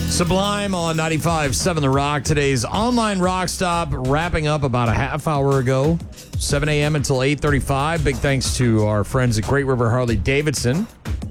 Sublime on 95.7 The Rock. Today's online rock stop wrapping up about a half hour ago, 7 a.m. until 8:35. Big thanks to our friends at Great River Harley Davidson.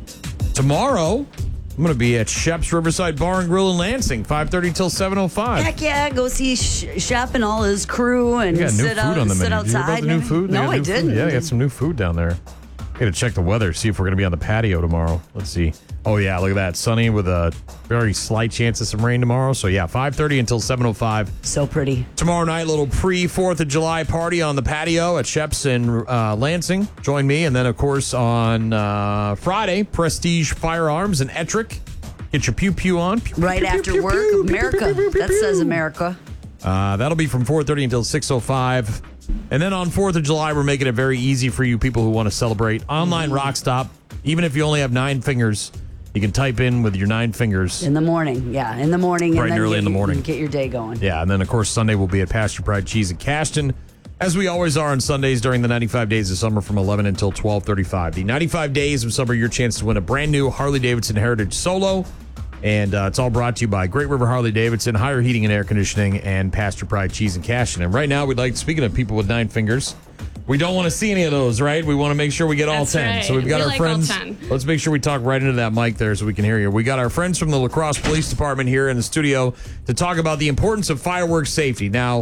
Tomorrow, I'm going to be at Shep's Riverside Bar and Grill in Lansing, 5:30 till 7:05. Heck yeah, go see Shep and all his crew and got new sit food on the menu. outside. Did you hear about the new food? No, I Food. didn't. Yeah, they got some new food down there. Got to check the weather, see if we're going to be on the patio tomorrow. Let's see. Oh, yeah, look at that. Sunny with a very slight chance of some rain tomorrow. So, yeah, 5:30 until 7:05. So pretty. Tomorrow night, little pre-4th of July party on the patio at Shep's in Lansing. Join me. And then, of course, on Friday, Prestige Firearms in Ettrick. Get your pew-pew on. Pew, Right pew, after pew, work, pew, pew, America. pew, pew, pew, That pew. says America. That'll be from 4:30 until 6:05. And then on 4th of July, we're making it very easy for you people who want to celebrate. Online rock stop. Even if you only have 9 fingers, you can type in with your 9 fingers. In the morning. Yeah, in the morning. Bright and and then early in the morning. Get your day going. Yeah, and then, of course, Sunday we'll be at Pasture Pride Cheese in Cashton, as we always are on Sundays during the 95 Days of Summer from 11 until 12:35. The 95 Days of Summer, your chance to win a brand new Harley-Davidson Heritage Solo. And it's all brought to you by Great River Harley Davidson, Higher Heating and Air Conditioning, and Pasture Pride Cheese and Cashton. And right now, we'd like, speaking of people with 9 fingers, we don't want to see any of those, right? We want to make sure we get all That's 10. right. So we've got We our like all friends. 10. Let's make sure we talk right into that mic there so we can hear you. We got our friends from the La Crosse Police Department here in the studio to talk about the importance of fireworks safety. Now,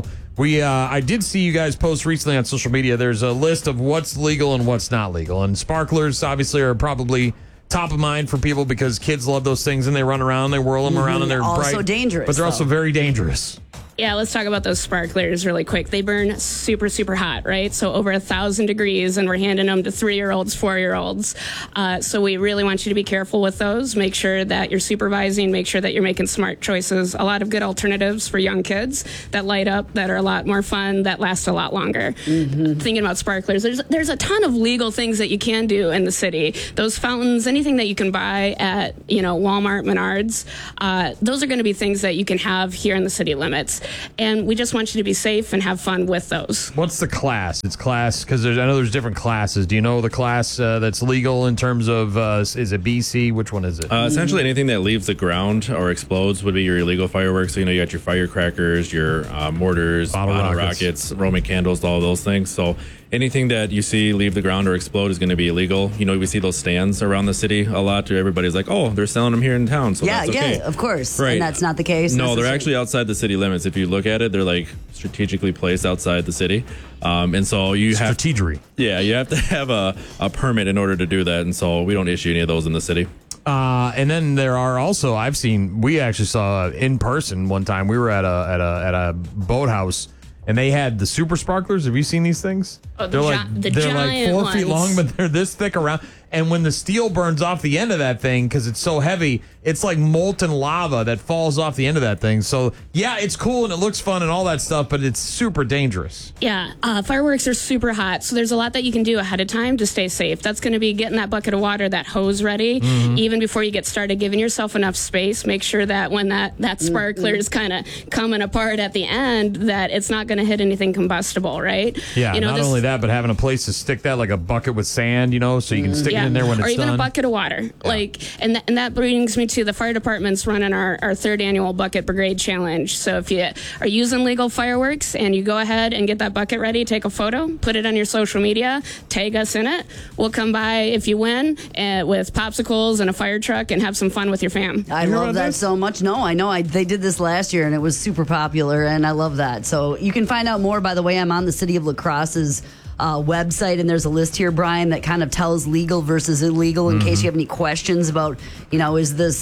I did see you guys post recently on social media. There's a list of what's legal and what's not legal. And sparklers obviously are probably top of mind for people because kids love those things and they run around, they whirl them around, and they're Also bright. dangerous, But they're also though. very dangerous. Yeah, let's talk about those sparklers really quick. They burn super, super hot, right? So over 1,000 degrees, and we're handing them to 3-year-olds, 4-year-olds. So we really want you to be careful with those. Make sure that you're supervising. Make sure that you're making smart choices. A lot of good alternatives for young kids that light up, that are a lot more fun, that last a lot longer. Thinking about sparklers, there's a ton of legal things that you can do in the city. Those fountains, anything that you can buy at Walmart, Menards, those are going to be things that you can have here in the city limits. And we just want you to be safe and have fun with those. What's the class? It's class, because I know there's different classes. Do you know the class that's legal in terms of, is it BC? Which one is it? Essentially, anything that leaves the ground or explodes would be your illegal fireworks. So, you got your firecrackers, your mortars, Bottle bottle rockets. rockets, Roman candles, all those things. So anything that you see leave the ground or explode is going to be illegal. We see those stands around the city a lot. Everybody's like, oh, they're selling them here in town. So Yeah, that's okay. yeah, of course. Right. And that's not the case. No, they're necessarily. actually outside the city limits. If you look at it, they're like strategically placed outside the city. And so you have Strategery. Yeah, you have to have a permit in order to do that. And so we don't issue any of those in the city. And then there are also, we actually saw in person one time. We were at a boathouse, and they had the super sparklers. Have you seen these things? Oh, they're the they're like giant 4 feet long, ones. but they're this thick around. And when the steel burns off the end of that thing, because it's so heavy, it's like molten lava that falls off the end of that thing. So, yeah, it's cool and it looks fun and all that stuff, but it's super dangerous. Yeah, fireworks are super hot, so there's a lot that you can do ahead of time to stay safe. That's going to be getting that bucket of water, that hose ready, even before you get started, giving yourself enough space. Make sure that when that sparkler is kind of coming apart at the end, that it's not going to hit anything combustible, right? Yeah, not only that, but having a place to stick that, like a bucket with sand, so you can stick it in there when it's or even done. a bucket of water. And that brings me to the fire department's running our 3rd annual Bucket Brigade Challenge. So if you are using legal fireworks and you go ahead and get that bucket ready, take a photo, put it on your social media, tag us in it. We'll come by if you win with popsicles and a fire truck and have some fun with your fam. I love that so much. No, I know. They did this last year, and it was super popular, and I love that. So you can find out more, by the way. I'm on the City of La Crosse's website, and there's a list here, Brian, that kind of tells legal versus illegal in case you have any questions about, is this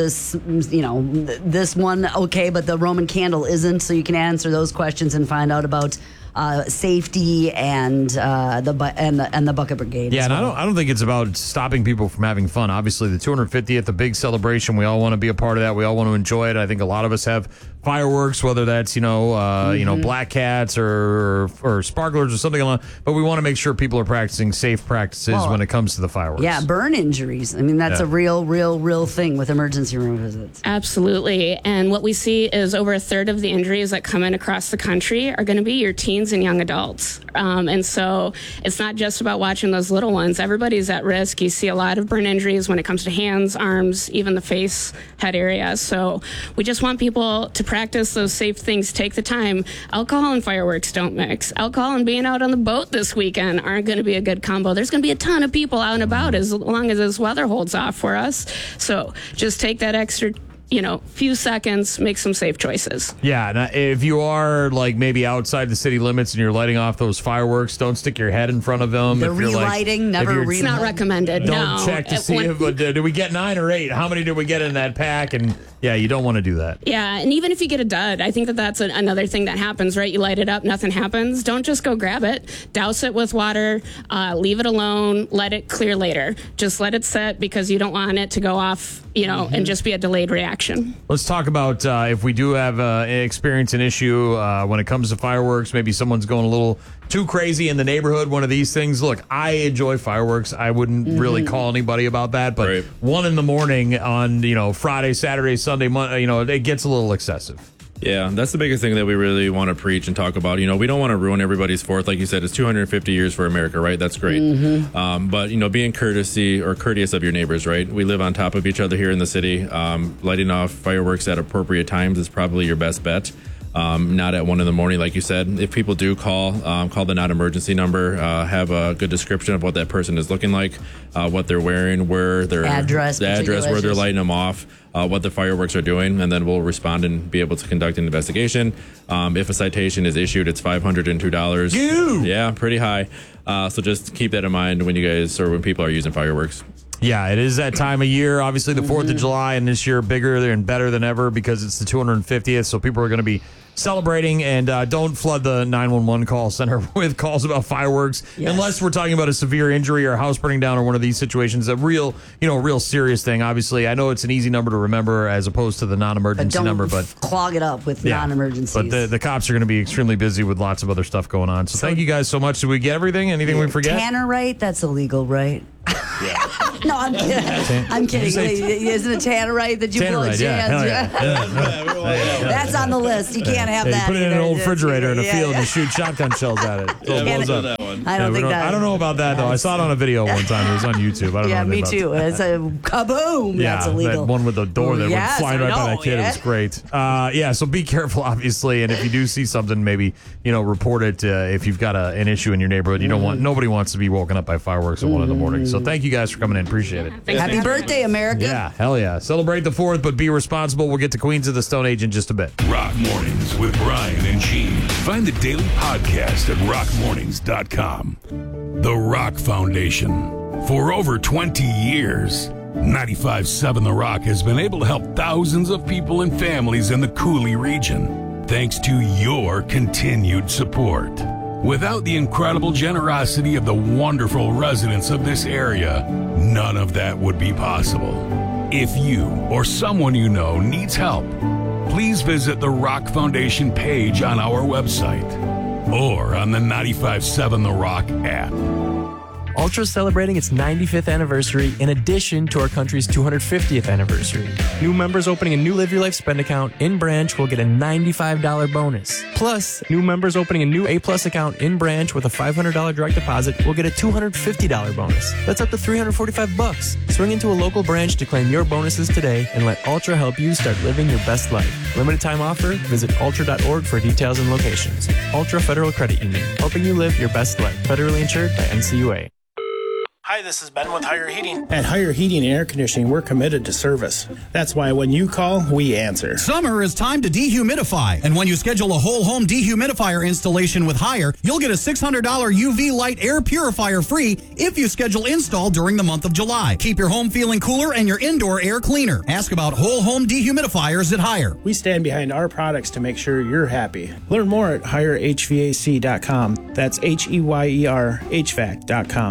this one okay, but the Roman candle isn't. So you can answer those questions and find out about safety and the Bucket Brigade. Yeah, as and well. I don't think it's about stopping people from having fun. Obviously, the 250th, a big celebration. We all want to be a part of that. We all want to enjoy it. I think a lot of us have fireworks, whether that's black cats or sparklers or something along. But we want to make sure people are practicing safe practices when it comes to the fireworks. Yeah, burn injuries. I mean, that's a real thing with emergency room visits. Absolutely. And what we see is over a third of the injuries that come in across the country are going to be your teens and young adults. And so it's not just about watching those little ones. Everybody's at risk. You see a lot of burn injuries when it comes to hands, arms, even the face, head area. So we just want people to practice those safe things. Take the time. Alcohol and fireworks don't mix. Alcohol and being out on the boat this weekend aren't going to be a good combo. There's going to be a ton of people out and about as long as this weather holds off for us. So just take that extra few seconds, make some safe choices. Yeah, and if you are like maybe outside the city limits and you're lighting off those fireworks, don't stick your head in front of them. The relighting, It's not recommended. Don't check to see if did we get 9 or 8? How many did we get in that pack? And yeah, you don't want to do that. Yeah, and even if you get a dud, I think that's another thing that happens, right? You light it up, nothing happens. Don't just go grab it. Douse it with water, leave it alone, let it clear later. Just let it set because you don't want it to go off, and just be a delayed reaction. Let's talk about if we do have experience an issue when it comes to fireworks. Maybe someone's going a little too crazy in the neighborhood. One of these things. Look, I enjoy fireworks. I wouldn't really call anybody about that. But 1 a.m. on Friday, Saturday, Sunday, Monday, it gets a little excessive. Yeah, that's the biggest thing that we really want to preach and talk about. We don't want to ruin everybody's 4th. Like you said, it's 250 years for America, right? That's great. But, being courteous of your neighbors, right? We live on top of each other here in the city. Lighting off fireworks at appropriate times is probably your best bet. Not at 1 a.m, like you said. If people do call the non-emergency number, have a good description of what that person is looking like, what they're wearing, where their address, where they're lighting them off, what the fireworks are doing, and then we'll respond and be able to conduct an investigation. If a citation is issued, it's $502. Yeah, pretty high. So just keep that in mind when people are using fireworks. Yeah, it is that time of year. Obviously, the 4th of July, and this year bigger and better than ever because it's the 250th. So people are going to be celebrating, and don't flood the 911 call center with calls about fireworks unless we're talking about a severe injury or a house burning down or one of these situations. A real serious thing. Obviously, I know it's an easy number to remember as opposed to the non-emergency number, but clog it up with non-emergencies. But the cops are going to be extremely busy with lots of other stuff going on. So thank you guys so much. Did we get everything? Anything we forget? Tannerite, that's illegal, right? No, I'm kidding. I'm kidding. Isn't it Tannerite that you blow hands? Yeah. That's on the list. You can't have that. You put it in an old refrigerator in a field and shoot shotgun shells at it. I don't think that. I don't know about that though. I saw it on a video one time. It was on YouTube. I don't know. Me too. It's a kaboom. That's illegal. That one with the door that went flying right by that kid. It was great. So be careful, obviously, and if you do see something, maybe report it. If you've got an issue in your neighborhood, nobody wants to be woken up by fireworks at 1 a.m. So thank you guys for coming in. Appreciate it. Happy birthday, America. Yeah, hell yeah. Celebrate the 4th, but be responsible. We'll get to Queens of the Stone Age in just a bit. Rock Mornings with Brian and Gene. Find the daily podcast at rockmornings.com. The Rock Foundation. For over 20 years, 95.7 The Rock has been able to help thousands of people and families in the Cooley region, thanks to your continued support. Without the incredible generosity of the wonderful residents of this area, none of that would be possible. If you or someone you know needs help, please visit the Rock Foundation page on our website or on the 95.7 The Rock app. Ultra is celebrating its 95th anniversary in addition to our country's 250th anniversary. New members opening a new Live Your Life spend account in branch will get a $95 bonus. Plus, new members opening a new A-Plus account in branch with a $500 direct deposit will get a $250 bonus. That's up to $345. Swing into a local branch to claim your bonuses today and let Ultra help you start living your best life. Limited time offer? Visit ultra.org for details and locations. Ultra Federal Credit Union, helping you live your best life. Federally insured by NCUA. Hi, this is Ben with Higher Heating. At Higher Heating and Air Conditioning, we're committed to service. That's why when you call, we answer. Summer is time to dehumidify. And when you schedule a whole home dehumidifier installation with Higher, you'll get a $600 UV light air purifier free if you schedule install during the month of July. Keep your home feeling cooler and your indoor air cleaner. Ask about whole home dehumidifiers at Higher. We stand behind our products to make sure you're happy. Learn more at HigherHVAC.com. That's HEYER HVAC.com.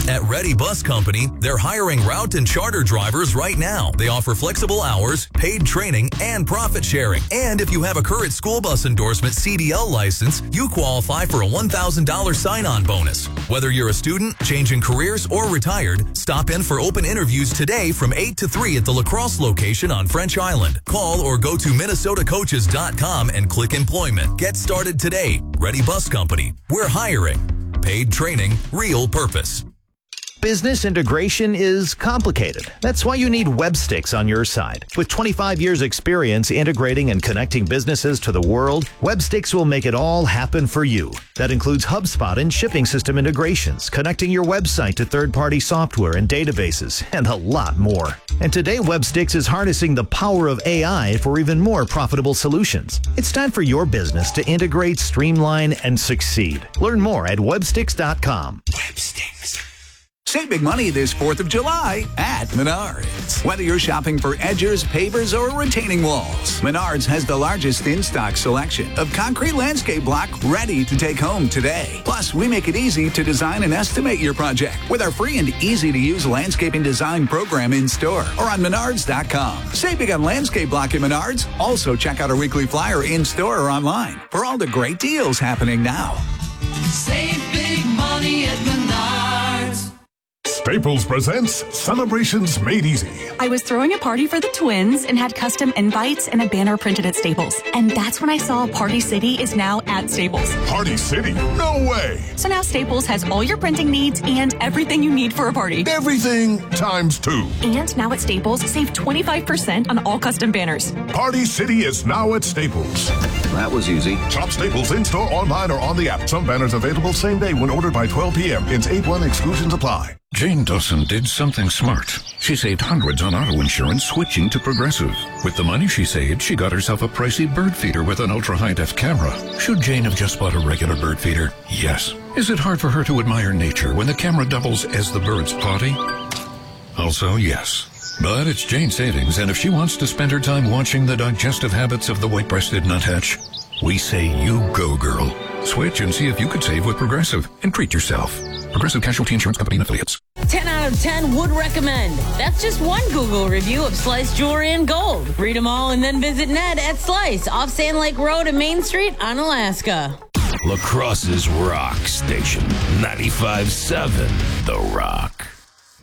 At Ready Bus Company, they're hiring route and charter drivers right now. They offer flexible hours, paid training, and profit sharing. And if you have a current school bus endorsement CDL license, you qualify for a $1,000 sign-on bonus. Whether you're a student, changing careers, or retired, stop in for open interviews today from 8 to 3 at the La Crosse location on French Island. Call or go to minnesotacoaches.com and click employment. Get started today. Ready Bus Company. We're hiring. Paid training, real purpose. Business integration is complicated. That's why you need Websticks on your side. With 25 years experience integrating and connecting businesses to the world, Websticks will make it all happen for you. That includes HubSpot and shipping system integrations, connecting your website to third-party software and databases, and a lot more. And today, Websticks is harnessing the power of AI for even more profitable solutions. It's time for your business to integrate, streamline, and succeed. Learn more at websticks.com. Websticks. Save big money this 4th of July at Menards. Whether you're shopping for edgers, pavers, or retaining walls, Menards has the largest in-stock selection of concrete landscape block ready to take home today. Plus, we make it easy to design and estimate your project with our free and easy-to-use landscaping design program in-store or on Menards.com. Save big on landscape block at Menards. Also, check out our weekly flyer in-store or online for all the great deals happening now. Save big money at Menards. Staples presents Celebrations Made Easy. I was throwing a party for the twins and had custom invites and a banner printed at Staples. And that's when I saw Party City is now at Staples. Party City? No way! So now Staples has all your printing needs and everything you need for a party. Everything times 2. And now at Staples, save 25% on all custom banners. Party City is now at Staples. That was easy. Shop Staples in-store, online, or on the app. Some banners available same day when ordered by 12 p.m. Ins 8-1 exclusions apply. Jane Dawson did something smart. She saved hundreds on auto insurance switching to Progressive. With the money she saved, she got herself a pricey bird feeder with an ultra-high-def camera. Should Jane have just bought a regular bird feeder? Yes. Is it hard for her to admire nature when the camera doubles as the bird's potty? Also, yes. But it's Jane's savings, and if she wants to spend her time watching the digestive habits of the white-breasted nuthatch, we say you go, girl. Switch and see if you could save with Progressive and treat yourself. Progressive Casualty Insurance Company and Affiliates. 10 out of 10 would recommend. That's just one Google review of Slice Jewelry and Gold. Read them all and then visit Ned at Slice off Sand Lake Road and Main Street on Alaska. La Crosse's Rock Station, 95.7 The Rock.